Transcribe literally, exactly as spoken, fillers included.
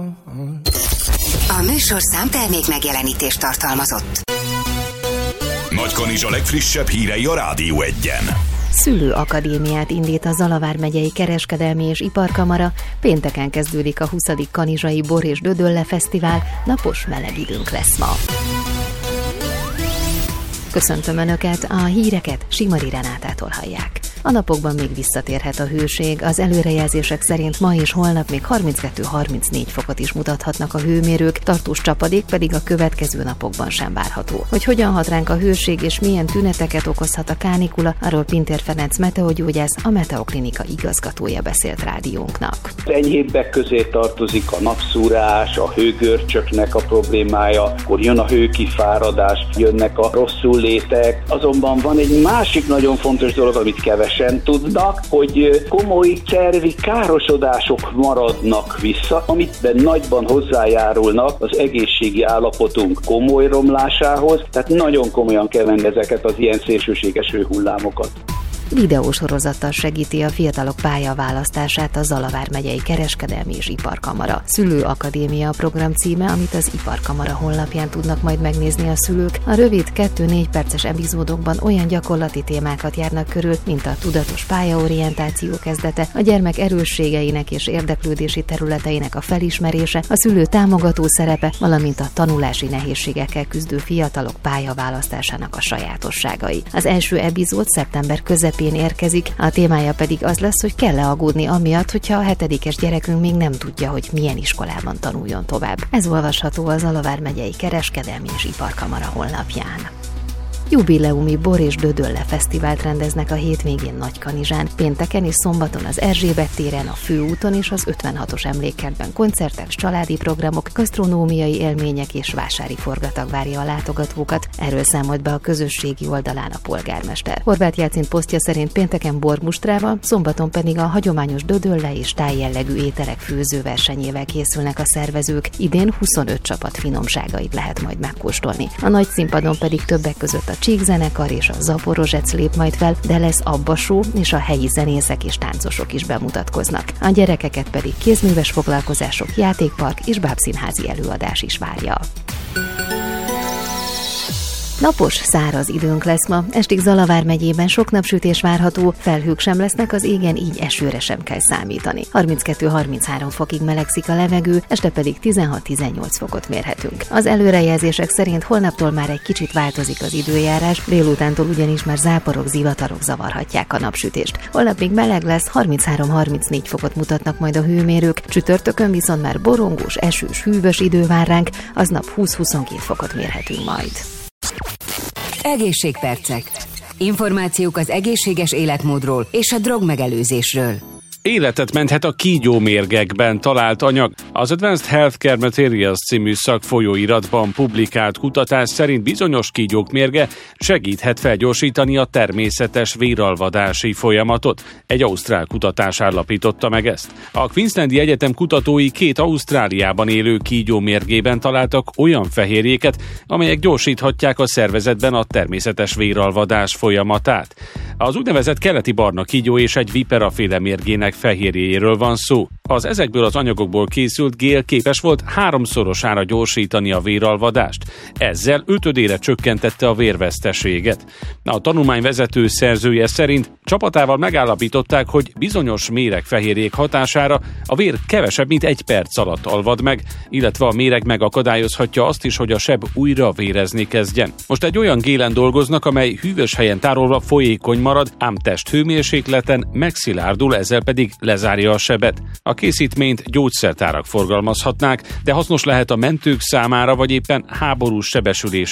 A műsor számtermék megjelenítést tartalmazott. Nagykanizsa legfrissebb hírei a Rádió Egyen. Szülőakadémiát indít a Zalavár megyei Kereskedelmi és Iparkamara. Pénteken kezdődik a huszadik kanizsai Bor és Dödölle Fesztivál, napos meleg időnk lesz ma. Köszöntöm Önöket, a híreket Simari Renátától hallják. A napokban még visszatérhet a hőség, az előrejelzések szerint ma és holnap még harminckettő-harmincnégy fokot is mutathatnak a hőmérők, tartós csapadék pedig a következő napokban sem várható. Hogy hogyan hat ránk a hőség és milyen tüneteket okozhat a kánikula, arról Pintér Ferenc meteogyógyász, a Meteoklinika igazgatója beszélt rádiónknak. Enyhébbek közé tartozik a napszúrás, a hőgörcsöknek a problémája, akkor jön a hőkifáradás, jönnek a rosszullétek. Azonban van egy másik nagyon fontos dolog, amit kevesen tudnak, hogy komoly szervi károsodások maradnak vissza, amitben nagyban hozzájárulnak az egészségi állapotunk komoly romlásához, tehát nagyon komolyan kell venni ezeket az ilyen szélsőséges hőhullámokat. Videósorozattal segíti a fiatalok pályaválasztását a Zalavár megyei Kereskedelmi és Iparkamara. Szülőakadémia a program címe, amit az Iparkamara honlapján tudnak majd megnézni a szülők. A rövid kettő-négy perces epizódokban olyan gyakorlati témákat járnak körül, mint a tudatos pályaorientáció kezdete, a gyermek erősségeinek és érdeklődési területeinek a felismerése, a szülő támogató szerepe, valamint a tanulási nehézségekkel küzdő fiatalok pályaválasztásának a sajátosságai. Az első epizód szeptember közepén érkezik, a témája pedig az lesz, hogy kell-e aggódni amiatt, hogyha a hetedikes gyerekünk még nem tudja, hogy milyen iskolában tanuljon tovább. Ez olvasható az Zalavár megyei Kereskedelmi és Iparkamara honlapján. Jubileumi Bor és Dödölle Fesztivált rendeznek a hétvégén Nagykanizsán. Pénteken és szombaton az Erzsébet téren, a Főúton és az ötvenhatos emlékkertben koncertek, családi programok, gasztronómiai élmények és vásári forgatag várja a látogatókat. Erről számolt be a közösségi oldalán a polgármester. Horváth Jácint posztja szerint pénteken bormustrával, szombaton pedig a hagyományos dödölle és tájjellegű ételek főzőversenyével készülnek a szervezők. Idén huszonöt csapat finomságait lehet majd megkóstolni. A nagy színpadon pedig többek között a Csíkzenekar és a Zaporozsec lép majd fel, de lesz abbasó, és a helyi zenészek és táncosok is bemutatkoznak. A gyerekeket pedig kézműves foglalkozások, játékpark és bábszínházi előadás is várja. Napos, száraz időnk lesz ma. Estig Zalavár megyében sok napsütés várható, felhők sem lesznek az égen, így esőre sem kell számítani. harminckettő-harminchárom fokig melegszik a levegő, este pedig tizenhat-tizennyolc fokot mérhetünk. Az előrejelzések szerint holnaptól már egy kicsit változik az időjárás, délutántól ugyanis már záporok, zivatarok zavarhatják a napsütést. Holnap még meleg lesz, harminchárom-harmincnégy fokot mutatnak majd a hőmérők, csütörtökön viszont már borongós, esős, hűvös idő vár ránk, aznap húsz-huszonkét fokot mérhetünk majd. Egészségpercek. Információk az egészséges életmódról és a drogmegelőzésről. Életet menthet a kígyómérgekben talált anyag. Az Advanced Healthcare Materials című szakfolyóiratban publikált kutatás szerint bizonyos kígyók mérge segíthet felgyorsítani a természetes véralvadási folyamatot. Egy ausztrál kutatás állapította meg ezt. A Queenslandi Egyetem kutatói két Ausztráliában élő kígyó mérgében találtak olyan fehérjéket, amelyek gyorsíthatják a szervezetben a természetes véralvadás folyamatát. Az úgynevezett keleti barna kígyó és egy viperaféle mérgének fehérjéjéről van szó. Az ezekből az anyagokból készült gél képes volt háromszorosára gyorsítani a véralvadást. Ezzel ötödére csökkentette a vérveszteséget. A tanulmány vezető szerzője szerint csapatával megállapították, hogy bizonyos méregfehérjék hatására a vér kevesebb, mint egy perc alatt alvad meg, illetve a méreg megakadályozhatja azt is, hogy a seb újra vérezni kezdjen. Most egy olyan gélen dolgoznak, amely hűvös helyen tárolva folyékony marad, ám testhőmérsékleten megszilárdul, ezzel pedig lezárja a sebet. A készítményt gyógyszertárak forgalmazhatnák, de hasznos lehet a mentők számára, vagy éppen háborús sebesülés